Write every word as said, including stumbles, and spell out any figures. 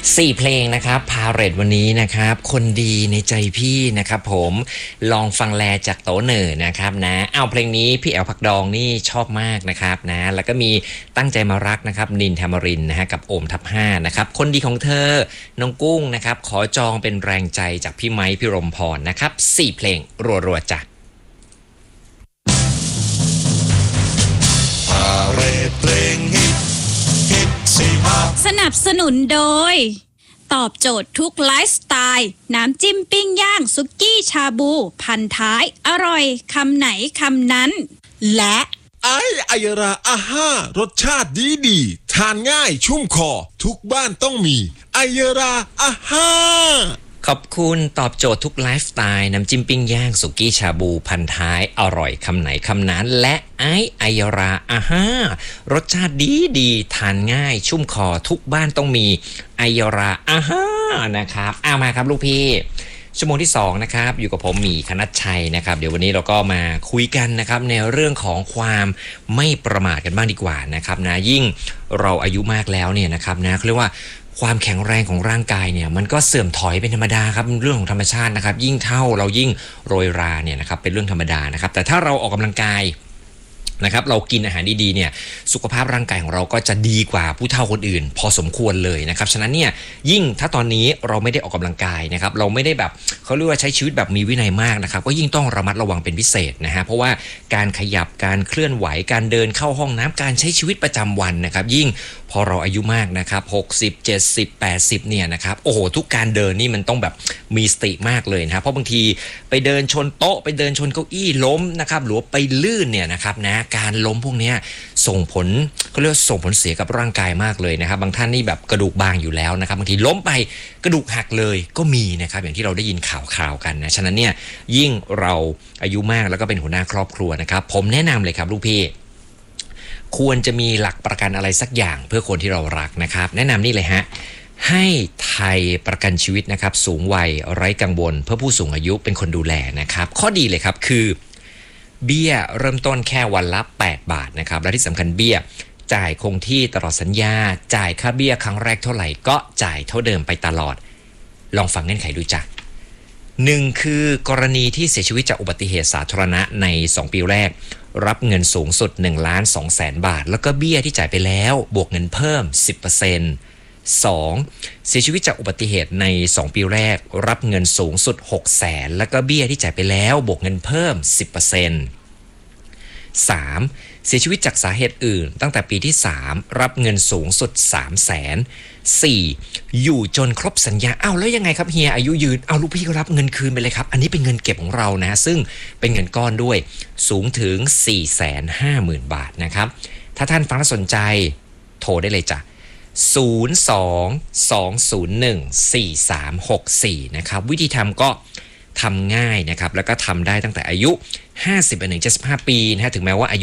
สี่เพลงนะครับพาเรตวันนี้นะครับคนดีในใจพี่นะครับผมลองฟังแลจากโตเหน่อนะครับนะเอาเพลงนี้พี่แอลผักดองนี่ชอบมากนะครับนะแล้วก็มีตั้งใจมารักนะครับนินทามรินนะฮะกับโอมทับห้านะครับคนดีของเธอน้องกุ้งนะครับขอจองเป็นแรงใจจากพี่ไม้พี่รมพรนะครับสี่เพลงรัวๆจ้ะพาเรตเพลงฮิตฮิตสี่ภาคสนับสนุนโดยตอบโจทย์ทุกไลฟ์สไตล์น้ำจิ้มปิ้งย่างซุกี้ชาบูพันท้ายอร่อยคำไหนคำนั้นและไอไอยราอาห้ารสชาติดีดีทานง่ายชุ่มคอทุกบ้านต้องมีไอยราอาห้าขอบคุณตอบโจทย์ทุกไลฟ์สไตล์น้ำจิ้มปิ้งย่างสุกี้ชาบูพันท้ายอร่อยคำไหนคำนั้นและไอไอยราอาห้ารสชาติดีดีทานง่ายชุ่มคอทุกบ้านต้องมีไอยราอาห้านะครับเอามาครับลูกพี่ชั่วโมงที่สองนะครับอยู่กับผมหมีคณัชชัยนะครับเดี๋ยววันนี้เราก็มาคุยกันนะครับในเรื่องของความไม่ประมาทกันบ้างดีกว่านะครับนะยิ่งเราอายุมากแล้วเนี่ยนะครับนะเขาเรียกว่าความแข็งแรงของร่างกายเนี่ยมันก็เสื่อมถอยเป็นธรรมดาครับเรื่องของธรรมชาตินะครับยิ่งเท่าเรายิ่งโรยราเนี่ยนะครับเป็นเรื่องธรรมดานะครับแต่ถ้าเราออกกำลังกายนะครับเรากินอาหารดีๆเนี่ยสุขภาพร่างกายของเราก็จะดีกว่าผู้เฒ่าคนอื่นพอสมควรเลยนะครับฉะนั้นเนี่ยยิ่งถ้าตอนนี้เราไม่ได้ออกกำลังกายนะครับเราไม่ได้แบบเขาเรียกว่าใช้ชีวิตแบบมีวินัยมากนะครับก็ยิ่งต้องระมัดระวังเป็นพิเศษนะฮะเพราะว่าการขยับการเคลื่อนไหวการเดินเข้าห้องน้ำการใช้ชีวิตประจำวันนะครับยิ่งพอเราอายุมากนะครับหกสิบ เจ็ดสิบ แปดสิบเนี่ยนะครับโอ้โหทุกการเดินนี่มันต้องแบบมีสติมากเลยนะครับเพราะบางทีไปเดินชนโต๊ะไปเดินชนเก้าอี้ล้มนะครับหรือไปลื่นเนี่ยนะครับนะการล้มพวกนี้ส่งผลเขาเรียกส่งผลเสียกับร่างกายมากเลยนะครับบางท่านนี่แบบกระดูกบางอยู่แล้วนะครับบางทีล้มไปกระดูกหักเลยก็มีนะครับอย่างที่เราได้ยินข่าวคราวกันนะฉะนั้นเนี่ยยิ่งเราอายุมากแล้วก็เป็นหัวหน้าครอบครัวนะครับผมแนะนำเลยครับลูกพี่ควรจะมีหลักประกันอะไรสักอย่างเพื่อคนที่เรารักนะครับแนะนำนี่เลยฮะให้ไทยประกันชีวิตนะครับสูงวัยไร้กังวลเพื่อผู้สูงอายุเป็นคนดูแลนะครับข้อดีเลยครับคือเบี้ยเริ่มต้นแค่วันละแปดบาทนะครับและที่สำคัญเบี้ยจ่ายคงที่ตลอดสัญญาจ่ายค่าเบี้ยครั้งแรกเท่าไหร่ก็จ่ายเท่าเดิมไปตลอดลองฟังเงื่อนไขดูจ้ะหนึ่งคือกรณีที่เสียชีวิตจากอุบัติเหตุสาธารณะในสองปีแรกรับเงินสูงสุด หนึ่งล้านสองแสน บาทแล้วก็เบี้ยที่จ่ายไปแล้วบวกเงินเพิ่ม สิบเปอร์เซ็นต์ สองเสียชีวิตจากอุบัติเหตุในสองปีแรกรับเงินสูงสุด หกแสน แล้วก็เบี้ยที่จ่ายไปแล้วบวกเงินเพิ่ม สิบเปอร์เซ็นต์ สามเสียชีวิตจากสาเหตุอื่นตั้งแต่ปีที่สามรับเงินสูงสุด สามแสน สี่อยู่จนครบสัญญาอ้าวแล้วยังไงครับเฮียอายุยืนเอาลูกพี่ก็รับเงินคืนไปเลยครับอันนี้เป็นเงินเก็บของเรานะซึ่งเป็นเงินก้อนด้วยสูงถึง สี่แสนห้าหมื่น บาทนะครับถ้าท่านฟังแล้วสนใจโทรได้เลยจ้ะศูนย์ สอง สอง ศูนย์ หนึ่ง สี่ สาม หก สี่นะครับวิธีทำก็ทำง่ายนะครับแล้วก็ทำได้ตั้งแต่อายุห้าสิบถึงเจ็ดสิบห้าปีนะฮะถึงแม้ว่าอายุ